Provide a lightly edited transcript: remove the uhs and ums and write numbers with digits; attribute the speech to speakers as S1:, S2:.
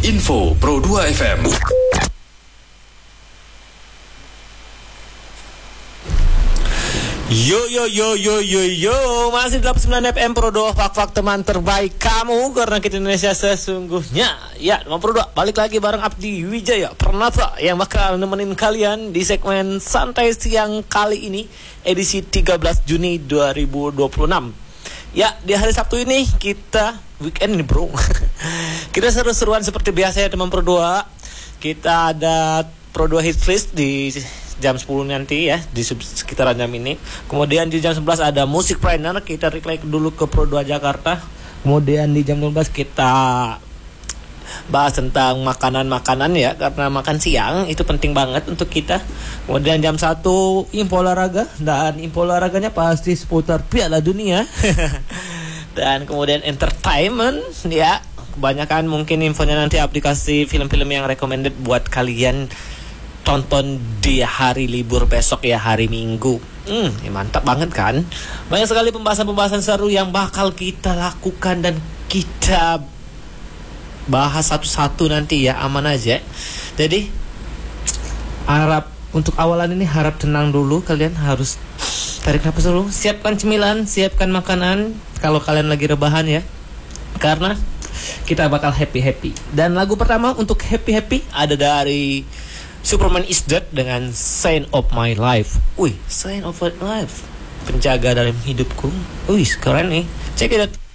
S1: Info Pro 2 FM.
S2: Yo, masih 89 FM Pro 2, fak-fak teman terbaik kamu, karena kita Indonesia sesungguhnya. Ya, Pro 2 balik lagi bareng Abdi Wijaya Pranata yang bakal nemenin kalian di segmen santai siang kali ini, edisi 13 Juni 2026. Ya, di hari Sabtu ini kita weekend nih, bro. Kita seru-seruan seperti biasa ya teman Pro 2. Kita ada Pro 2 Hits List di jam 10 nanti ya, di sekitaran jam ini. Kemudian di jam 11 ada Musik Planner, kita reconnect dulu ke Pro 2 Jakarta. Kemudian di jam 12 kita bahas tentang makanan-makanan ya, karena makan siang itu penting banget untuk kita. Kemudian jam 1 info olahraga, dan info olahraganya pasti seputar Piala Dunia. Dan kemudian entertainment ya, kebanyakan mungkin infonya nanti aplikasi film-film yang recommended buat kalian tonton di hari libur besok ya, hari Minggu. Ya mantap banget kan. Banyak sekali pembahasan-pembahasan seru yang bakal kita lakukan dan kita bahas satu-satu nanti ya, aman aja. Jadi harap untuk awalan ini harap tenang dulu, kalian harus tarik nafas dulu, siapkan cemilan, siapkan makanan kalau kalian lagi rebahan ya, karena kita bakal happy-happy. Dan lagu pertama untuk happy-happy ada dari Superman is Dead dengan Sign of My Life. Sign of My Life, penjaga dalam hidupku. Keren nih. Check it out.